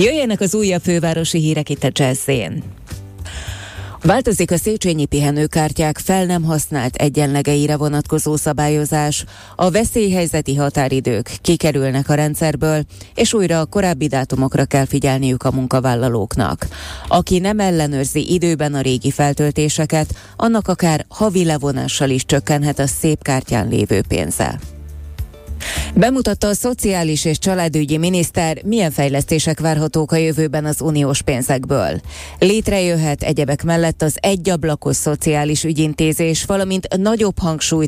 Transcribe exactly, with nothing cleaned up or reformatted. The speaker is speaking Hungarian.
Jöjjenek az újabb fővárosi hírek itt a Jazz-én. Változik a széchenyi pihenőkártyák fel nem használt egyenlegeire vonatkozó szabályozás, a veszélyhelyzeti határidők kikerülnek a rendszerből, és újra a korábbi dátumokra kell figyelniük a munkavállalóknak. Aki nem ellenőrzi időben a régi feltöltéseket, annak akár havi levonással is csökkenhet a szép kártyán lévő pénze. Bemutatta a szociális és családügyi miniszter, milyen fejlesztések várhatók a jövőben az uniós pénzekből. Létrejöhet egyebek mellett az egyablakos szociális ügyintézés, valamint nagyobb hangsúlyt